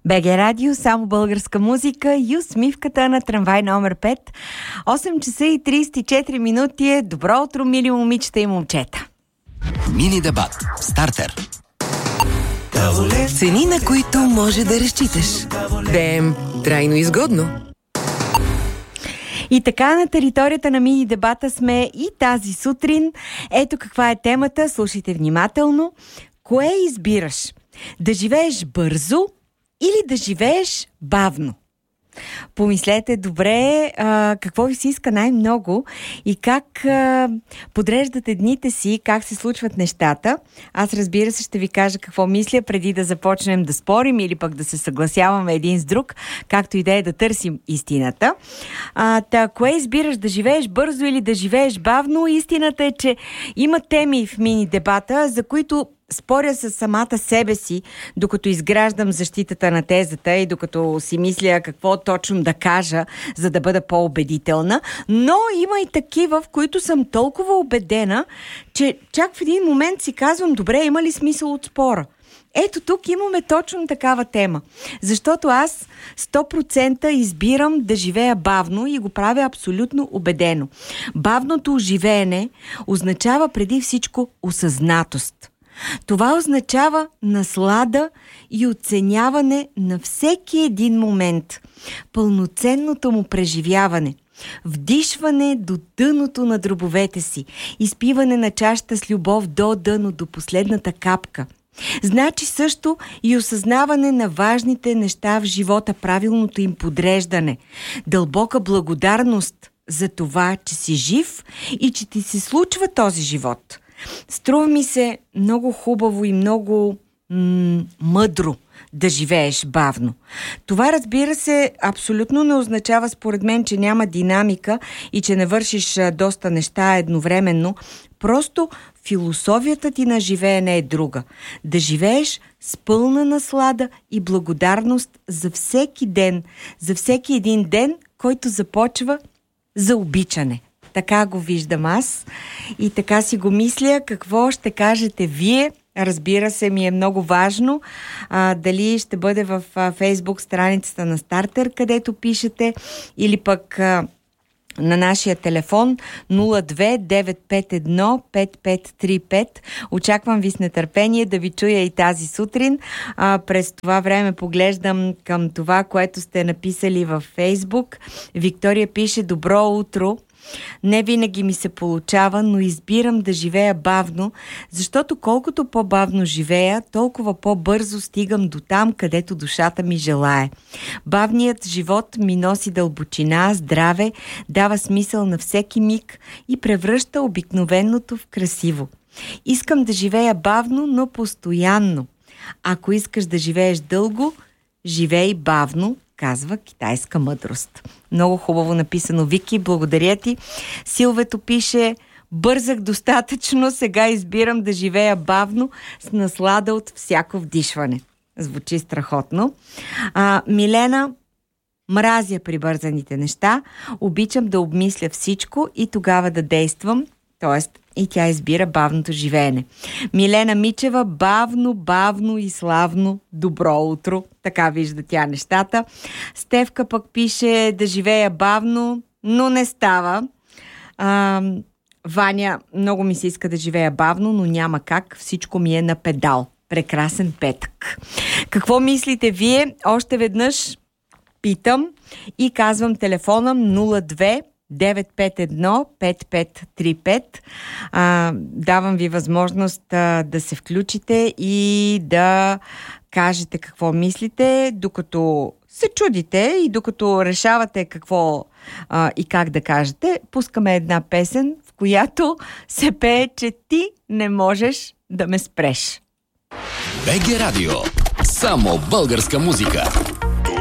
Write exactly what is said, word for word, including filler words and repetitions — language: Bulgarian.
БГ Радио, само българска музика и усмивката на трамвай номер пет. осем часа и трийсет и четири минути е. Добро утро, мили момичета и момчета. Мини дебат. Стартер. Цени, на които може да разчиташ. Да е трайно изгодно. И така на територията на мини дебата сме и тази сутрин. Ето каква е темата, слушайте внимателно. Кое избираш? Да живееш бързо или да живееш бавно? Помислете добре а, какво ви се иска най-много и как а, подреждате дните си, как се случват нещата. Аз, разбира се, ще ви кажа какво мисля преди да започнем да спорим или пък да се съгласяваме един с друг, както и да е да търсим истината. А, та, кое избираш, да живееш бързо или да живееш бавно? Истината е, че има теми в мини дебата, за които споря с самата себе си, докато изграждам защитата на тезата и докато си мисля какво точно да кажа, за да бъда по-убедителна. Но има и такива, в които съм толкова убедена, че чак в един момент си казвам, добре, има ли смисъл от спора? Ето тук имаме точно такава тема. Защото аз сто процента избирам да живея бавно и го правя абсолютно убедено. Бавното живеене означава преди всичко осъзнатост. Това означава наслада и оценяване на всеки един момент, пълноценното му преживяване, вдишване до дъното на дробовете си, изпиване на чашата с любов до дъно, до последната капка. Значи също и осъзнаване на важните неща в живота, правилното им подреждане, дълбока благодарност за това, че си жив и че ти се случва този живот. Струва ми се много хубаво и много м- мъдро да живееш бавно. Това, разбира се, абсолютно не означава според мен, че няма динамика и че не вършиш а, доста неща едновременно. Просто философията ти на живеене е друга. Да живееш с пълна наслада и благодарност за всеки ден, за всеки един ден, който започва за обичане. Така го виждам аз и така си го мисля. Какво ще кажете вие? Разбира се, ми е много важно а, дали ще бъде в а, Фейсбук страницата на Стартер, където пишете, или пък а, на нашия телефон нула две девет пет едно пет пет три пет. Очаквам ви с нетърпение да ви чуя и тази сутрин. А, през това време поглеждам към това, което сте написали във Фейсбук. Виктория пише: добро утро. Не винаги ми се получава, но избирам да живея бавно, защото колкото по-бавно живея, толкова по-бързо стигам до там, където душата ми желае. Бавният живот ми носи дълбочина, здраве, дава смисъл на всеки миг и превръща обикновеното в красиво. Искам да живея бавно, но постоянно. Ако искаш да живееш дълго, живей бавно, казва китайска мъдрост. Много хубаво написано, Вики, благодаря ти. Силвето пише: бързах достатъчно, сега избирам да живея бавно, с наслада от всяко вдишване. Звучи страхотно. А, Милена: мразя прибързаните неща, обичам да обмисля всичко и тогава да действам, т.е. и тя избира бавното живеене. Милена Мичева: бавно, бавно и славно, добро утро. Така вижда тя нещата. Стевка пък пише: да живея бавно, но не става. А, Ваня: много ми се иска да живея бавно, но няма как, всичко ми е на педал. Прекрасен петък. Какво мислите вие? Още веднъж питам и казвам телефона нула две девет пет едно пет пет три пет. А, давам ви възможност а, да се включите и да кажете какво мислите, докато се чудите и докато решавате какво а, и как да кажете. Пускаме една песен, в която се пее, че ти не можеш да ме спреш. БГ Радио. Само българска музика.